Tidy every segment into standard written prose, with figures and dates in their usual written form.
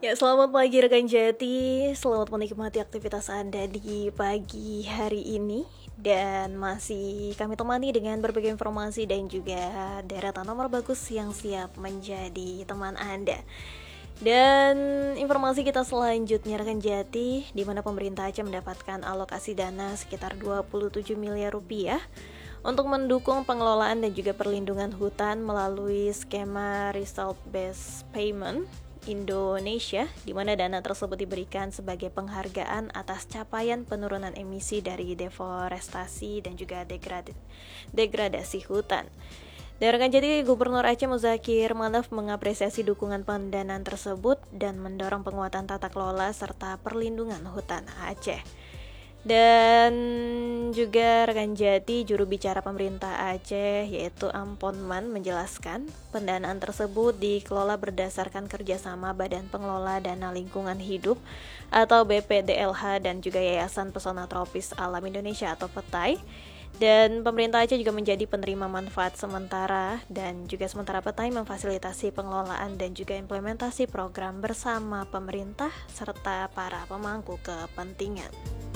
Ya, selamat pagi rekan Jati. Selamat menikmati aktivitas Anda di pagi hari ini. Dan masih kami temani dengan berbagai informasi dan juga deretan nomor bagus yang siap menjadi teman Anda. Dan informasi kita selanjutnya rekan Jati, di mana pemerintah Aceh mendapatkan alokasi dana sekitar 27 miliar rupiah untuk mendukung pengelolaan dan juga perlindungan hutan melalui skema Result Based Payment Indonesia, di mana dana tersebut diberikan sebagai penghargaan atas capaian penurunan emisi dari deforestasi dan juga degradasi hutan. Dan rekan jadi Gubernur Aceh Muzakir Manaf mengapresiasi dukungan pendanaan tersebut dan mendorong penguatan tata kelola serta perlindungan hutan Aceh. Dan juga rekan Jati, juru bicara pemerintah Aceh yaitu Amponman menjelaskan pendanaan tersebut dikelola berdasarkan kerjasama Badan Pengelola Dana Lingkungan Hidup atau BPDLH dan juga Yayasan Pesona Tropis Alam Indonesia atau PETAI. Dan pemerintah Aceh juga menjadi penerima manfaat sementara dan juga sementara PETAI memfasilitasi pengelolaan dan juga implementasi program bersama pemerintah serta para pemangku kepentingan.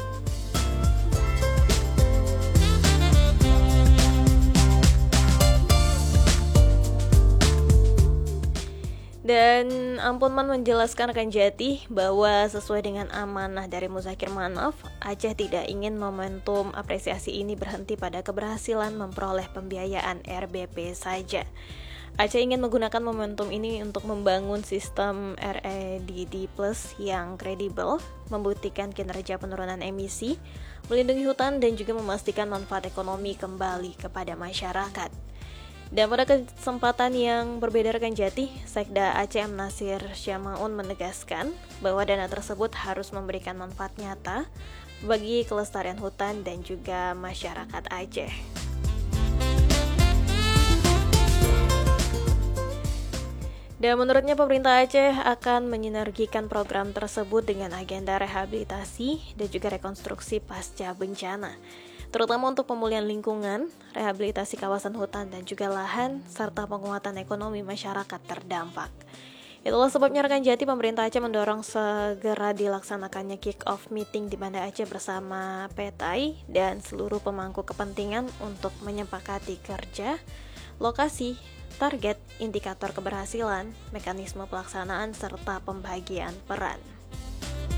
Dan Ampunman menjelaskan rekan Jati bahwa sesuai dengan amanah dari Muzakir Manaf, Aceh tidak ingin momentum apresiasi ini berhenti pada keberhasilan memperoleh pembiayaan RBP saja. Aceh ingin menggunakan momentum ini untuk membangun sistem REDD Plus yang kredibel, membuktikan kinerja penurunan emisi, melindungi hutan dan juga memastikan manfaat ekonomi kembali kepada masyarakat. Dan pada kesempatan yang berbeda rekan Jati, Sekda Aceh M. Nasir Syamaun menegaskan bahwa dana tersebut harus memberikan manfaat nyata bagi kelestarian hutan dan juga masyarakat Aceh. Dan menurutnya pemerintah Aceh akan menyinergikan program tersebut dengan agenda rehabilitasi dan juga rekonstruksi pasca bencana, terutama untuk pemulihan lingkungan, rehabilitasi kawasan hutan dan juga lahan, serta penguatan ekonomi masyarakat terdampak. Itulah sebabnya rekan Jati, pemerintah Aceh mendorong segera dilaksanakannya kick-off meeting di Banda Aceh bersama PETAI dan seluruh pemangku kepentingan untuk menyepakati kerja, lokasi, target, indikator keberhasilan, mekanisme pelaksanaan, serta pembagian peran.